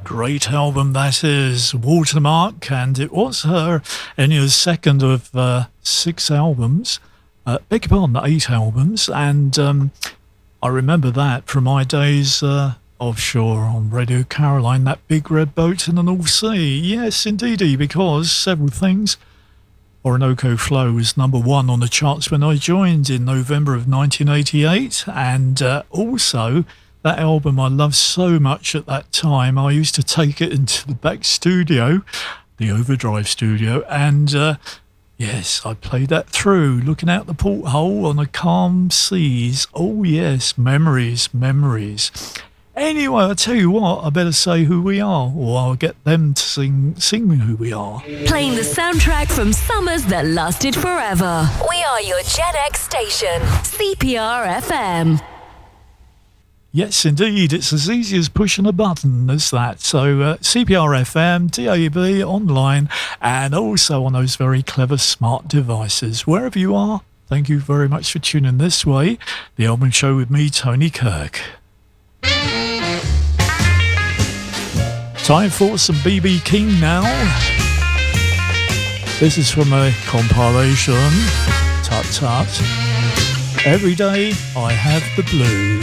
Great album that is, Watermark, and it was her Enya's second of 6 albums. Beg your pardon, 8 albums, and I remember that from my days offshore on Radio Caroline, that big red boat in the North Sea. Yes, indeedy, because several things. Orinoco Flow was number 1 on the charts when I joined in November of 1988, and also that album I loved so much at that time, I used to take it into the back studio, the Overdrive studio, and yes, I played that through, looking out the porthole on the calm seas. Oh yes, memories, memories. Anyway, I'll tell you what, I better say who we are, or I'll get them to sing me who we are. Playing the soundtrack from summers that lasted forever. We are your Gen X station, CPR FM. Yes, indeed. It's as easy as pushing a button as that. So CPR FM, DAB, online, and also on those very clever smart devices. Wherever you are, thank you very much for tuning this way. The Album Show with me, Tony Kirk. Time for some B.B. King now. This is from a compilation. Tut tut. Every day I have the blues.